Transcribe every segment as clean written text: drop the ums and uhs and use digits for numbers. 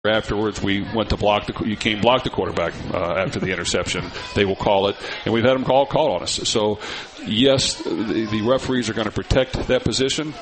Afterwards, we went to block you can't block the quarterback after the interception. They will call it, and we've had them call on us. So, yes, the referees are going to protect that position,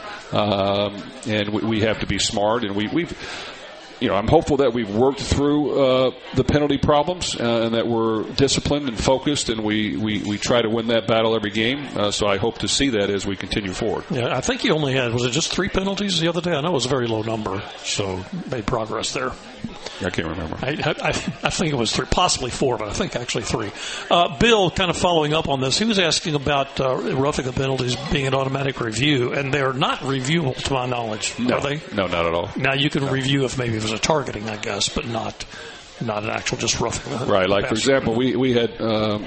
and we have to be smart. And we've I'm hopeful that we've worked through the penalty problems and that we're disciplined and focused, and we try to win that battle every game. So I hope to see that as we continue forward. Yeah, I think you only had, was it just 3 penalties the other day? I know it was a very low number, so made progress there. I can't remember. I think it was 3, possibly 4, but I think actually 3. Bill, kind of following up on this, he was asking about roughing the penalties being an automatic review, and they're not reviewable to my knowledge, are they? No, not at all. Now, you can review if maybe it was a targeting, I guess, but not an actual just roughing. Right, like, for example, we had a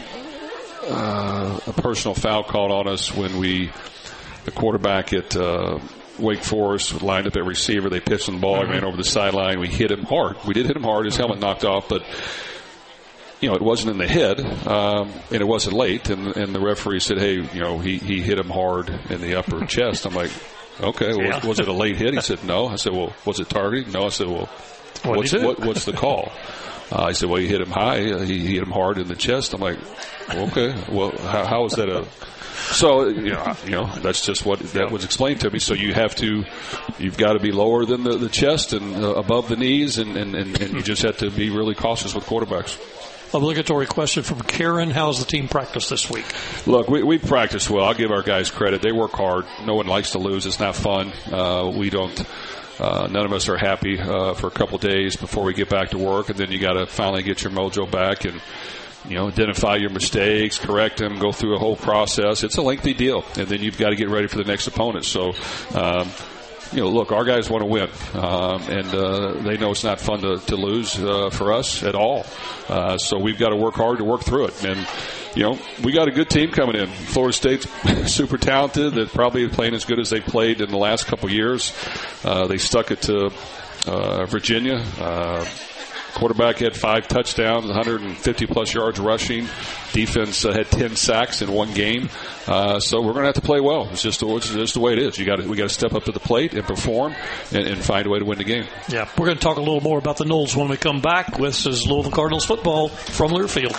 personal foul called on us when the quarterback at Wake Forest lined up at receiver. They pitched the ball. Ran over the sideline. We hit him hard. We did hit him hard. His helmet knocked off, but it wasn't in the head, and it wasn't late. And the referee said, "Hey, he hit him hard in the upper chest." I'm like, "Okay, well, was it a late hit?" He said, "No." I said, "Well, was it targeting?" No. I said, "Well, what's the call?" He said, "Well, he hit him high. He hit him hard in the chest." I'm like, "Okay, well, how is that a?" So, that's just what that was explained to me. So you've got to be lower than the chest and above the knees, and you just have to be really cautious with quarterbacks. Obligatory question from Karen. How's the team practice this week? Look, we practice well. I'll give our guys credit. They work hard. No one likes to lose. It's not fun. We don't. None of us are happy for a couple days before we get back to work, and then you got to finally get your mojo back and identify your mistakes, correct them, go through a whole process. It's a lengthy deal, and then you've got to get ready for the next opponent. So, look, our guys want to win, and they know it's not fun to lose for us at all. So we've got to work hard to work through it. And, we got a good team coming in. Florida State's super talented. They're probably playing as good as they played in the last couple of years. They stuck it to Virginia. Quarterback had 5 touchdowns, 150-plus yards rushing. Defense had 10 sacks in one game. So we're going to have to play well. It's just the way it is. We got to step up to the plate and perform and find a way to win the game. Yeah, we're going to talk a little more about the Noles when we come back. This is Louisville Cardinals football from Learfield.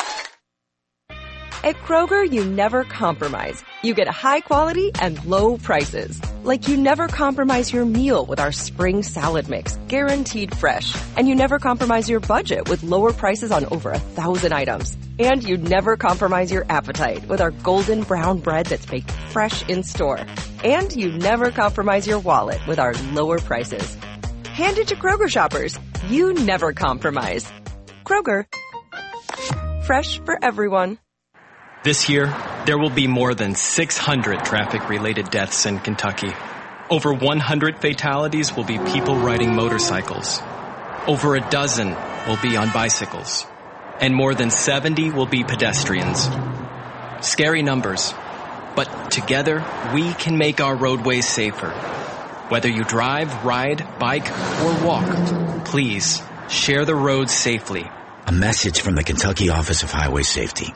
At Kroger, you never compromise. You get high quality and low prices. Like you never compromise your meal with our spring salad mix, guaranteed fresh. And you never compromise your budget with lower prices on over 1,000 items. And you never compromise your appetite with our golden brown bread that's baked fresh in store. And you never compromise your wallet with our lower prices. Hand it to Kroger shoppers. You never compromise. Kroger. Fresh for everyone. This year, there will be more than 600 traffic-related deaths in Kentucky. Over 100 fatalities will be people riding motorcycles. Over a dozen will be on bicycles. And more than 70 will be pedestrians. Scary numbers. But together, we can make our roadways safer. Whether you drive, ride, bike, or walk, please share the roads safely. A message from the Kentucky Office of Highway Safety.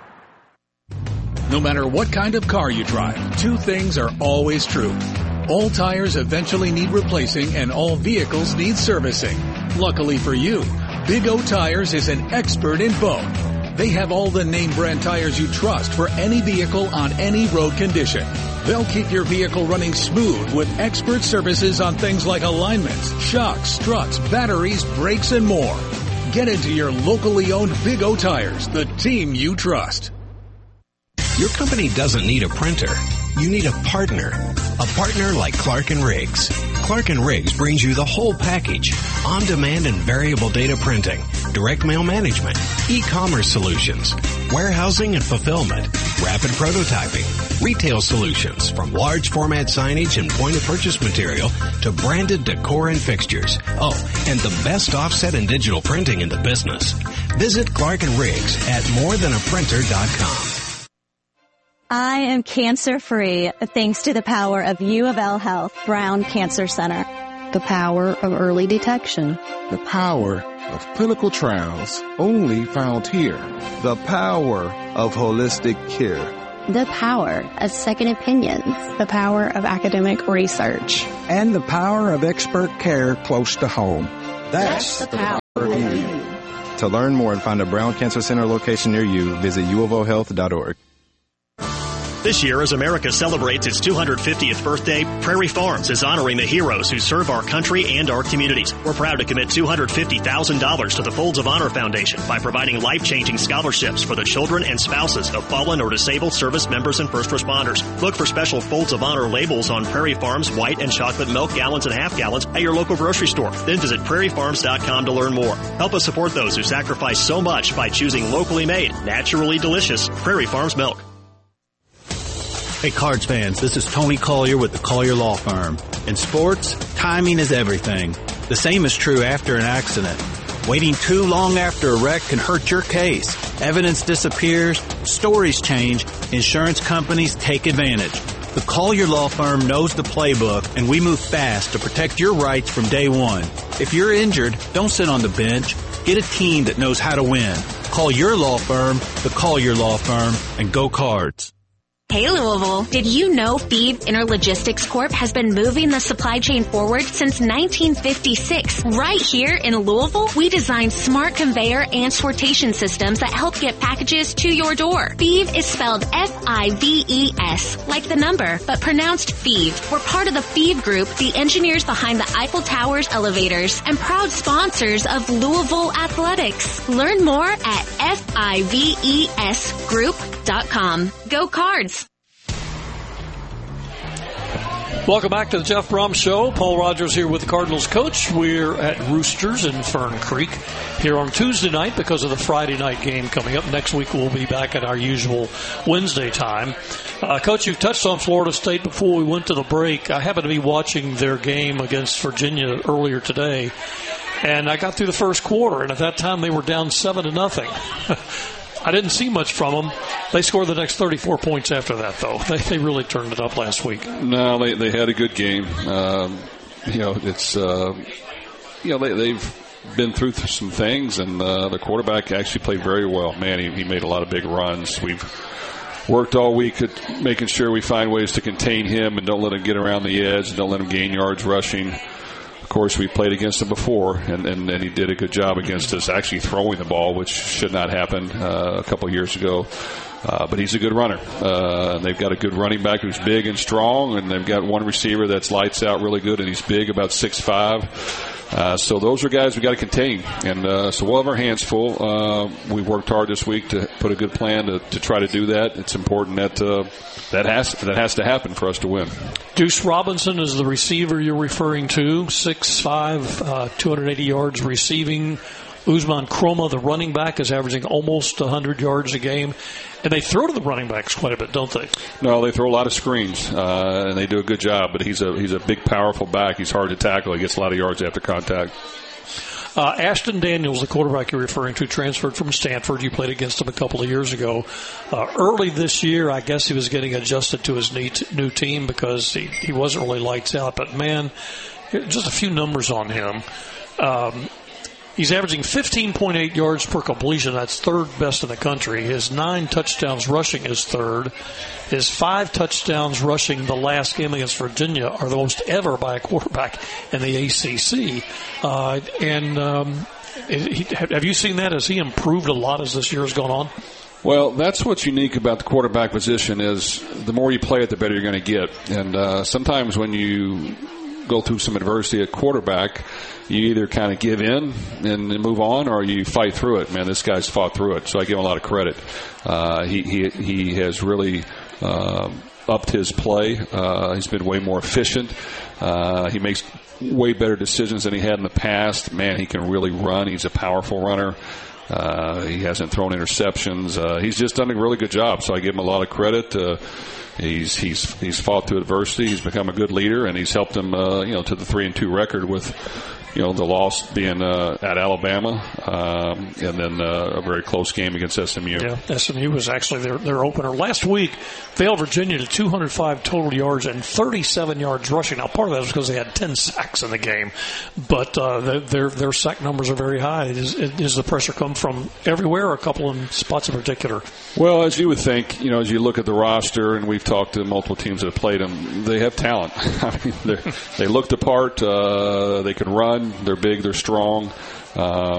No matter what kind of car you drive, 2 things are always true. All tires eventually need replacing and all vehicles need servicing. Luckily for you, Big O Tires is an expert in both. They have all the name brand tires you trust for any vehicle on any road condition. They'll keep your vehicle running smooth with expert services on things like alignments, shocks, struts, batteries, brakes, and more. Get into your locally owned Big O Tires, the team you trust. Your company doesn't need a printer. You need a partner. A partner like Clark & Riggs. Clark & Riggs brings you the whole package. On-demand and variable data printing, direct mail management, e-commerce solutions, warehousing and fulfillment, rapid prototyping, retail solutions from large format signage and point-of-purchase material to branded decor and fixtures. Oh, and the best offset and digital printing in the business. Visit Clark & Riggs at morethanaprinter.com. I am cancer-free thanks to the power of U of L Health Brown Cancer Center. The power of early detection. The power of clinical trials only found here. The power of holistic care. The power of second opinions. The power of academic research. And the power of expert care close to home. That's the power of you. To learn more and find a Brown Cancer Center location near you, visit uofOHealth.org. This year, as America celebrates its 250th birthday, Prairie Farms is honoring the heroes who serve our country and our communities. We're proud to commit $250,000 to the Folds of Honor Foundation by providing life-changing scholarships for the children and spouses of fallen or disabled service members and first responders. Look for special Folds of Honor labels on Prairie Farms white and chocolate milk gallons and half gallons at your local grocery store. Then visit prairiefarms.com to learn more. Help us support those who sacrifice so much by choosing locally made, naturally delicious Prairie Farms milk. Hey, Cards fans, this is Tony Collier with the Collier Law Firm. In sports, timing is everything. The same is true after an accident. Waiting too long after a wreck can hurt your case. Evidence disappears, stories change, insurance companies take advantage. The Collier Law Firm knows the playbook, and we move fast to protect your rights from day one. If you're injured, don't sit on the bench. Get a team that knows how to win. Call your law firm, the Collier Law Firm, and go Cards. Hey Louisville, did you know Feeve Interlogistics Corp has been moving the supply chain forward since 1956? Right here in Louisville, we designed smart conveyor and sortation systems that help get packages to your door. Feeve is spelled F-I-V-E-S, like the number, but pronounced Feeve. We're part of the Feeve Group, the engineers behind the Eiffel Tower's elevators, and proud sponsors of Louisville Athletics. Learn more at FIVESgroup.com. Go Cards! Welcome back to the Jeff Brom Show. Paul Rogers here with the Cardinals coach. We're at Roosters in Fern Creek here on Tuesday night because of the Friday night game coming up. Next week we'll be back at our usual Wednesday time. Coach, you touched on Florida State before we went to the break. I happened to be watching their game against Virginia earlier today, and I got through the first quarter, and at that time they were down 7-0. I didn't see much from them. They scored the next 34 points after that, though. They really turned it up last week. No, they had a good game. They've been through some things, and the quarterback actually played very well. Man, he made a lot of big runs. We've worked all week at making sure we find ways to contain him and don't let him get around the edge and don't let him gain yards rushing. Of course, we played against him before, and he did a good job against us actually throwing the ball, which should not happen a couple of years ago. But he's a good runner. They've got a good running back who's big and strong, and they've got one receiver that's lights out really good, and he's big, about 6'5". So those are guys we got to contain. And so we'll have our hands full. We've worked hard this week to put a good plan to try to do that. It's important that has to happen for us to win. Deuce Robinson is the receiver you're referring to, 6'5", 280 yards receiving. Usman Kroma, the running back, is averaging almost 100 yards a game. And they throw to the running backs quite a bit, don't they? No, they throw a lot of screens, and they do a good job. But he's a big, powerful back. He's hard to tackle. He gets a lot of yards after contact. Ashton Daniels, the quarterback you're referring to, transferred from Stanford. You played against him a couple of years ago. Early this year, I guess he was getting adjusted to his new team because he wasn't really lights out. But, man, just a few numbers on him. He's averaging 15.8 yards per completion. That's third best in the country. His 9 touchdowns rushing is third. His 5 touchdowns rushing the last game against Virginia are the most ever by a quarterback in the ACC. Have you seen that? Has he improved a lot as this year has gone on? Well, that's what's unique about the quarterback position is the more you play it, the better you're going to get. And sometimes when you go through some adversity at quarterback, you either kind of give in and move on or you fight through it. Man, this guy's fought through it, so I give him a lot of credit. He has really upped his play. He's been way more efficient. He makes way better decisions than he had in the past. Man, he can really run. He's a powerful runner. He hasn't thrown interceptions. He's just done a really good job, so I give him a lot of credit. He's fought through adversity. He's become a good leader, and he's helped them, to the 3-2 record with, the loss being at Alabama, and then a very close game against SMU. Yeah, SMU was actually their opener. Last week, they held Virginia to 205 total yards and 37 yards rushing. Now, part of that was because they had 10 sacks in the game, but their sack numbers are very high. Does the pressure come from everywhere or a couple of spots in particular? Well, as you would think, as you look at the roster, and we've talked to multiple teams that have played them, they have talent. I mean, they look the part. They can run. fun. They're big. They're strong.